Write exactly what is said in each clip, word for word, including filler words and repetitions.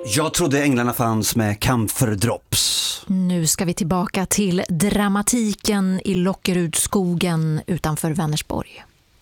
Jag trodde änglarna fanns med Camphordrops. Nu ska vi tillbaka till dramatiken i Lockerudskogen utanför Vänersborg.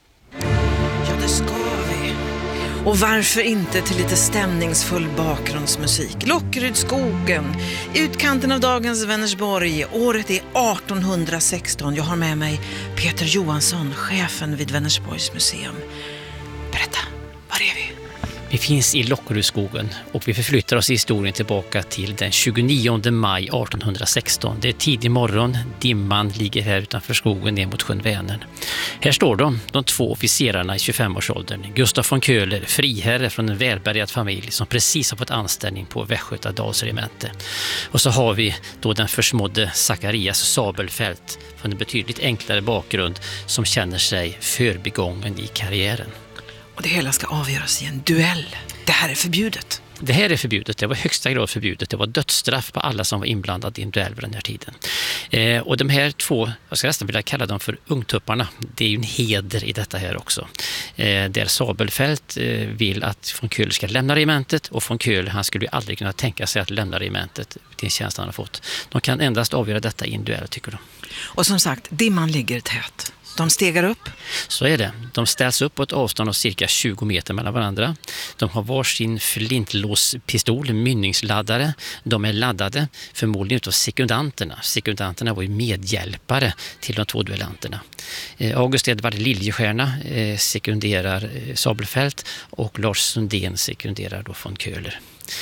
Ja, det ska vi. Och varför inte till lite stämningsfull bakgrundsmusik? Lockerudskogen, utkanten av dagens Vänersborg. Året är arton sexton. Jag har med mig Peter Johansson, chefen vid Vänersborgs museum. Berätta, var är vi? Vi finns i Lockerudskogen och vi förflyttar oss i historien tillbaka till den tjugonionde maj arton sexton. Det är tidig morgon, dimman ligger här utanför skogen ner mot sjön Vänern. Här står de, de två officerarna i tjugofemårsåldern. Gustaf von Köhler, friherre från en välbärgad familj som precis har fått anställning på Västgötadalsregemente. Och så har vi då den försmådde Zacharias Sabelfält från en betydligt enklare bakgrund som känner sig förbigången i karriären. Och det hela ska avgöras i en duell. Det här är förbjudet. Det här är förbjudet, det var högsta grad förbjudet. Det var dödsstraff på alla som var inblandade i en duell vid den här tiden. Eh, och de här två, jag ska nästan vilja kalla dem för ungtupparna, det är ju en heder i detta här också. Eh, där Sabelfält eh, vill att von Köhler ska lämna regementet och von Köhler, han skulle ju aldrig kunna tänka sig att lämna regementet till en tjänst han har fått. De kan endast avgöra detta i en duell, tycker de. Och som sagt, dimman ligger tät. De stegar upp. Så är det. De ställs upp på ett avstånd av cirka tjugo meter mellan varandra. De har varsin flintlåspistol, mynningsladdare. De är laddade förmodligen utav sekundanterna. Sekundanterna var ju medhjälpare till de två duellanterna. Eh, August Edvard Liljestierna eh, sekunderar eh, Sabelfält och Lars Sundén sekunderar då von Köhler.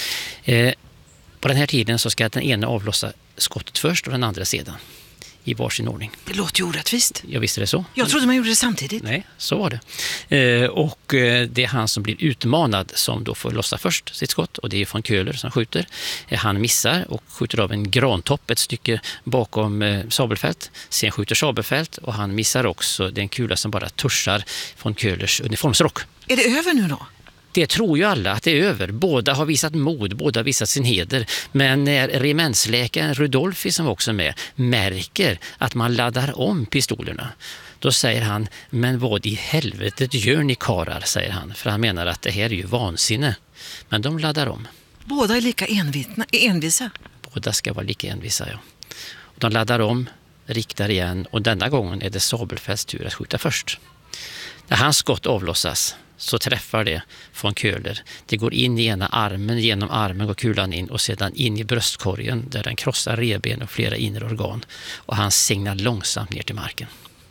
Eh, på den här tiden så ska den ena avlossa skottet först och den andra sedan. I varsin ordning. Det låter ju orättvist. Jag visste det så. Jag trodde man gjorde det samtidigt. Nej, så var det. Eh, och eh, det är han som blir utmanad som då får lossa först sitt skott. Och det är von Köhler som skjuter. Eh, han missar och skjuter av en grantopp ett stycke bakom eh, Sabelfält. Sen skjuter Sabelfält och han missar också den kula som bara tuschar von Köhlers uniformsrock. Är det över nu då? Det tror ju alla att det är över. Båda har visat mod, båda har visat sin heder. Men när regementsläkaren Rudolfi som också är med märker att man laddar om pistolerna, då säger han, men vad i helvetet gör ni karar, säger han. För han menar att det här är ju vansinne. Men de laddar om. Båda är lika envitna, envisa? Båda ska vara lika envisa, ja. De laddar om, riktar igen och denna gången är det Sabelfälts tur att skjuta först. När hans skott avlossas så träffar det von Köhler. Det går in i ena armen, genom armen går kulan in och sedan in i bröstkorgen där den krossar revben och flera inre organ. Och han signar långsamt ner till marken.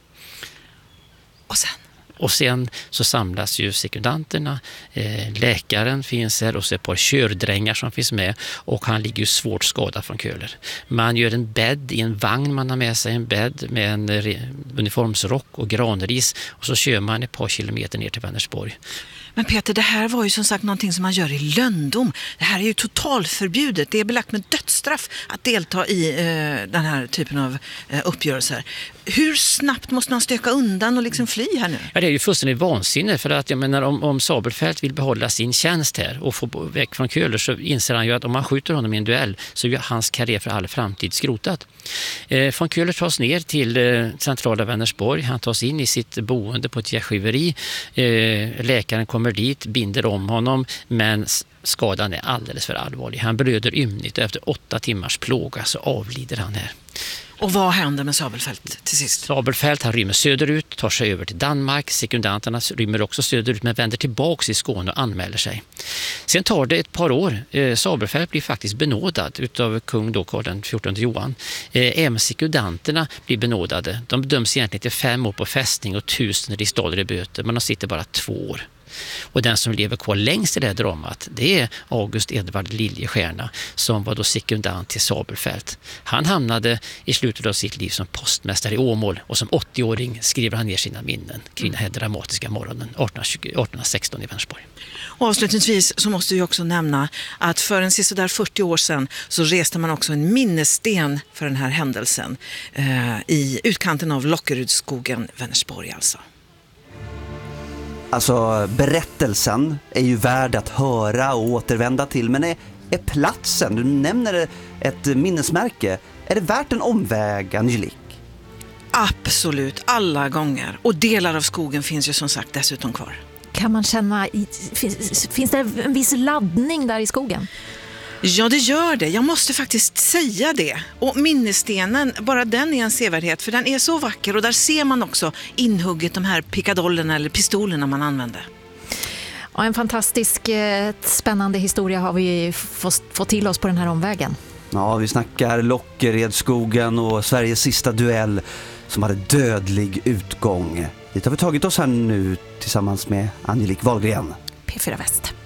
Och sen? Och sen så samlas ju sekundanterna, eh, läkaren finns här och så ett par kördrängar som finns med och han ligger ju svårt skadad från Köhler. Man gör en bädd i en vagn, man har med sig en bädd med en uniformsrock och granris och så kör man ett par kilometer ner till Vänersborg. Men Peter, det här var ju som sagt någonting som man gör i löndom. Det här är ju totalförbjudet. Det är belagt med dödsstraff att delta i eh, den här typen av eh, uppgörelser. Hur snabbt måste man stöka undan och liksom fly här nu? Ja, det är ju fullständigt vansinne för att jag menar om, om Sabelfält vill behålla sin tjänst här och få väck från Köhler så inser han ju att om man skjuter honom i en duell så är hans karriär för all framtid skrotad. Eh, von Köhler tas ner till eh, centrala Vänersborg. Han tas in i sitt boende på ett gärdsgiveri. Eh, läkaren kommer dit, binder om honom men skadan är alldeles för allvarlig. Han blöder ymnigt och efter åtta timmars plåga så avlider han här. Och vad händer med Sabelfält till sist? Sabelfält, han rymmer söderut, tar sig över till Danmark. Sekundanterna rymmer också söderut men vänder tillbaka i Skåne och anmäler sig. Sen tar det ett par år. Eh, Sabelfält blir faktiskt benådad utav kung då Karl den fjortonde Johan. Eh, även sekundanterna blir benådade. De döms egentligen till fem år på fästning och tusen riksdaler i böter men de sitter bara två år. Och den som lever kvar längst i det här dramat, det är August Edvard Liljestierna som var då sekundant till Sabelfält. Han hamnade i slutet av sitt liv som postmästare i Åmål och som åttioåring skriver han ner sina minnen kring den här dramatiska morgonen arton sexton i Vänersborg. Och avslutningsvis så måste vi också nämna att för en sisådär fyrtio år sedan så reste man också en minnessten för den här händelsen eh, i utkanten av Lockerudskogen, Vänersborg alltså. Alltså berättelsen är ju värd att höra och återvända till, men är, är platsen, du nämner ett minnesmärke, är det värt en omväg, Angelique? Absolut, alla gånger. Och delar av skogen finns ju som sagt dessutom kvar. Kan man känna, finns, finns det en viss laddning där i skogen? Ja, det gör det. Jag måste faktiskt säga det. Och minnesstenen, bara den är en sevärdhet, för den är så vacker och där ser man också inhugget de här pickadollerna eller pistolerna man använde. Ja, en fantastisk, eh, spännande historia har vi fått, fått till oss på den här omvägen. Ja, vi snackar Lockeredsskogen och Sveriges sista duell som hade dödlig utgång. Dit har vi tagit oss här nu tillsammans med Angelique Wahlgren. P fyra Väst.